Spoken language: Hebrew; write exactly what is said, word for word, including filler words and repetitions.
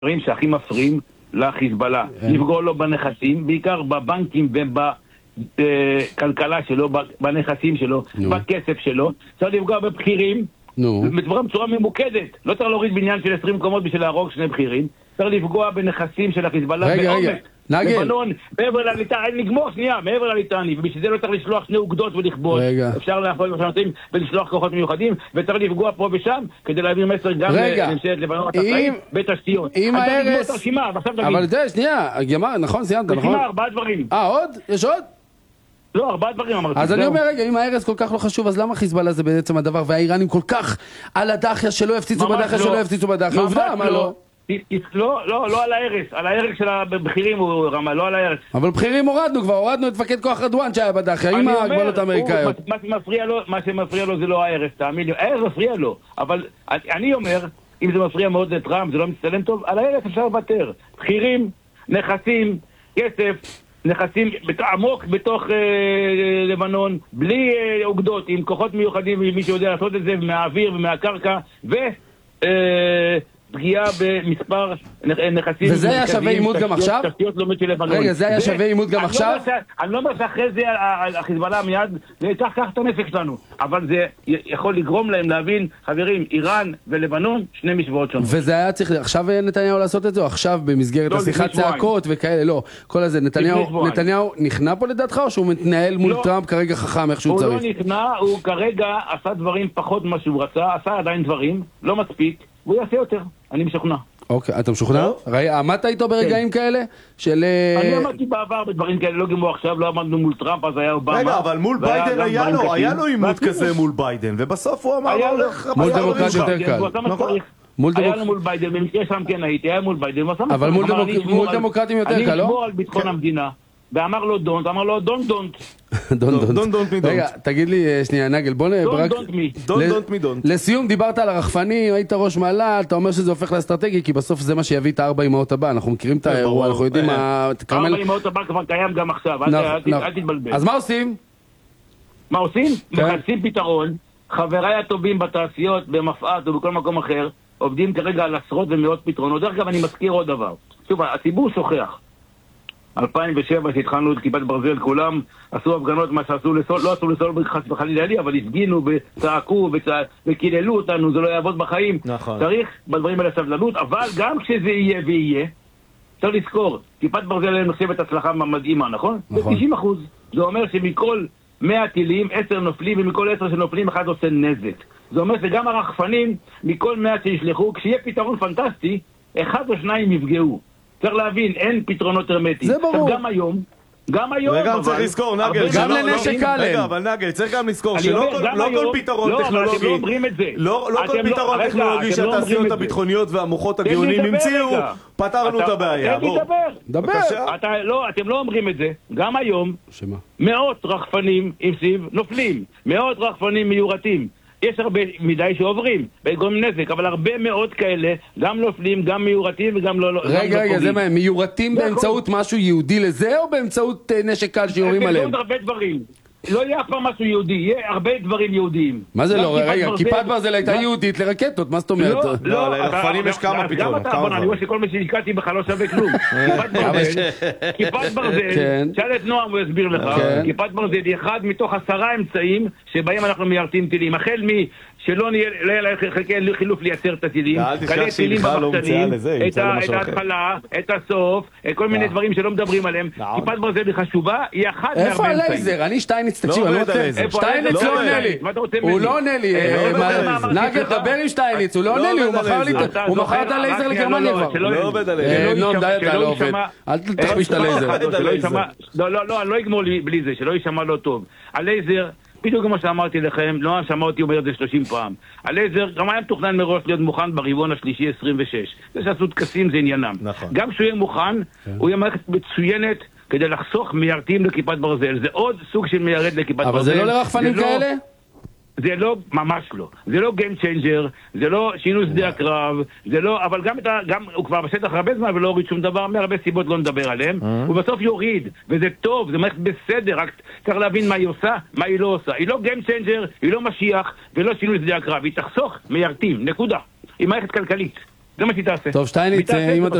דברים שהכי מפריעים לחיזבאללה. לפגוע לו בנכסים, בעיקר בבנקים ובכלכלה שלו, בנכסים שלו, בכסף שלו. צריך לפגוע בבחירים, בצורה ממוקדת. לא צריך להוריד בניין של עשרים מקומות בשביל להרוג שני בחירים. צריך לפגוע בנכסים של החיזבאללה בעומק. לבנון, מעבר לליטני, נגמור שנייה, מעבר לליטני, ובשביל זה לא צריך לשלוח שני אוגדות ולכבוד. אפשר להפעול משמעותים ולשלוח כוחות מיוחדים, וצריך לפגוע פה ושם, כדי להעביר מסר גם לממשלת לבנון התחתית בתשתיות. עם ההרס... אבל זה, שנייה, נכון, סיימת, נכון? רשימה, ארבעה דברים. אה, עוד? יש עוד? לא, ארבעה דברים אמרתי. אז אני אומר, רגע, אם ההרס כל כך לא חשוב, אז למה חיזבאללה זה בעצם הדבר, והאיראנים כל כך על הדחיה שלא יפציצו בדחיה, שלא יפציצו בדחיה? עובדה, מה לא? לא, לא, לא על ההרס, על ההרס של הבכירים הוא רמה, לא על ההרס. אבל בכירים הורדנו כבר, הורדנו את מפקד כוח רדואן שהיה בדחיה, עם ההגבלות האמריקאיות. מה שמפריע לו, מה שמפריע לו זה לא ההרס, תאמין לי, ההרס מפריע לו, אבל אני אומר, אם זה מפריע מאוד לטראמפ, זה לא מצטלם טוב, על ההרס אפשר לוותר. בכירים, נכסים, כסף, נכסים עמוק בתוך לבנון, בלי אוגדות, עם כוחות מיוחדים, מי שיודע לעשות את זה, מהאוויר ומהקרקע, ו... פגיעה במספר נכסים. וזה היה שווה עימות גם עכשיו? רגע, זה היה שווה עימות גם עכשיו? אני לא אומר שאחרי זה החיזבאללה מיד, כך את הנפק שלנו, אבל זה יכול לגרום להם להבין, חברים, איראן ולבנון, שני משוואות שונות. וזה היה צריך, עכשיו נתניהו לעשות את זה, עכשיו במסגרת השיחת צעקות וכאלה, לא, כל הזה, נתניהו נכנע פה לדעתך, או שהוא מתנהל מול טראמפ כרגע חכם איך שהוא צריך? הוא לא נכנע, הוא כרגע עשה דברים פחות ממה שהוא רצה, עשה עדיין דברים, לא מספיק, והוא יעשה יותר, אני משוכנע. אוקיי, אתה משוכנע? עמדת איתו ברגעים כאלה? אני עמדתי בעבר בדברים כאלה, לא כמו עכשיו, לא עמדנו מול טראמפ, אז היה אובמה. רגע, אבל מול ביידן היה לו עימות כזה מול ביידן, ובסוף הוא אמר, מול דמוקרט יותר קל. היה לו מול ביידן, במקרה שם כן הייתי, היה מול ביידן, אבל מול דמוקרטים יותר קל, לא? אני אשמור על ביטחון המדינה. ואמר לו דונט, אמר לו דונט דונט. דונט דונט דונט מדונט. רגע, תגיד לי שנייה נגל, בוא נראה. דונט דונט מי. דונט דונט מדונט. לסיום דיברת על הרחפנים, היית ראש מעלה, אתה אומר שזה הופך לאסטרטגי, כי בסוף זה מה שיביא את הארבע אמהות הבא, אנחנו מכירים את האירוע, אנחנו יודעים מה... ארבע אמהות הבא כבר קיים גם עכשיו, אל תתבלבל. אז מה עושים? מה עושים? מחפשים פתרון, חבריי הטובים בתעשיות, במפעת ובכל מקום אחר, עובדים כרגע על עשרות ומאות פתרונות. דרך אגב, אני מזכיר עוד דבר. שוב, הציבור שוכח. אלפיים ושבע שהתחלנו את כיפת ברזל, כולם עשו הפגנות, מה שעשו לסול, לא עשו לסול חס וחלילה לי, אבל הפגינו וצעקו וקיללו אותנו, זה לא יעבוד בחיים. נכון. צריך בדברים האלה סבלנות, אבל גם כשזה יהיה ויהיה, צריך לזכור, כיפת ברזל נחשבת הצלחה מדהימה, נכון? נכון. ב-תשעים אחוז. זה אומר שמכל מאה טילים, עשר נופלים, ומכל עשר שנופלים אחד עושה נזק. זה אומר שגם הרחפנים, מכל מאה שישלחו, כשיהיה פתרון פנטסטי, אחד או שניים יפגעו. צריך להבין, אין פתרונות הרמטיים. זה ברור. גם היום, גם היום, וגם צריך לזכור, נגל, גם לנשק קלם. רגע, אבל נגל, צריך גם לזכור שלא כל פתרון טכנולוגי, לא כל פתרון טכנולוגי שהתעשיות הביטחוניות והמוחות הגאונים המציאו, פתרנו את הבעיה. תן לי דבר. אתם לא אומרים את זה. גם היום, מאות רחפנים עם סיב נופלים, מאות רחפנים מיורטים. יש הרבה מדי שעוברים, בגורם נזק, אבל הרבה מאוד כאלה, גם נופלים, גם מיורטים וגם לא... רגע, רגע, זה מה, מיורטים באמצעות משהו יהודי לזה, או באמצעות נשק קל שיורים עליהם? זה הרבה דברים. לא יהיה אף פעם משהו יהודי, יהיה הרבה דברים יהודיים. מה זה לא? רגע, כיפת ברזל הייתה יהודית לרקטות, מה זאת אומרת? לא, לא, לרחפנים יש כמה פתרונות. אני רואה שכל מה שהשקעתי בך לא שווה כלום. כיפת ברזל, שאל את נועם, הוא יסביר לך, כיפת ברזל היא אחד מתוך עשרה אמצעים שבהם אנחנו מיירטים טילים. החל מ... שלא נהיה חילוף לייצר את הטילים, כאלה טילים במחסנים, את ההתחלה, את הסוף, כל מיני דברים שלא מדברים עליהם. כיפת ברזל היא חשובה, היא אחת מהרבה איפה הלייזר? אני שטייניץ, תקשיב, אני לא רוצה... שטייניץ לא עונה לי. הוא לא עונה לי. נגל, דבר עם שטייניץ, הוא לא עונה לי, הוא מכר את הלייזר לגרמניה כבר. לא עובד הלייזר. לא, די, אתה לא עובד. אל תכפיש את הלייזר. לא, לא, אני לא אגמור בלי זה, שלא יישמע לא טוב. הלייזר, בדיוק כמו שאמרתי לכם, לא שמע אותי אומר את זה שלושים פעם. הלייזר גם היה מתוכנן מראש להיות מוכן ברבעון השלישי עשרים ושש. זה שעשו טקסים זה עניינם. נכון. גם כשהוא יהיה מוכן, הוא יהיה מערכת מצוינת כדי לחסוך מיירטים לכיפת ברזל. זה עוד סוג של מיירט לכיפת ברזל. אבל זה לא לרחפנים כאלה? זה לא, ממש לא. זה לא game changer, זה לא שינוי שדה הקרב, זה לא, אבל גם, גם הוא כבר בשטח הרבה זמן ולא הוריד שום דבר, מהרבה סיבות לא נדבר עליהם, הוא בסוף יוריד, וזה טוב, זה מערכת בסדר, רק צריך להבין מה היא עושה, מה היא לא עושה. היא לא game changer, היא לא משיח, ולא שינוי שדה הקרב, היא תחסוך מיירטים, נקודה. היא מערכת כלכלית. זה מה שהיא תעשה. טוב, שטייניץ, אם אתה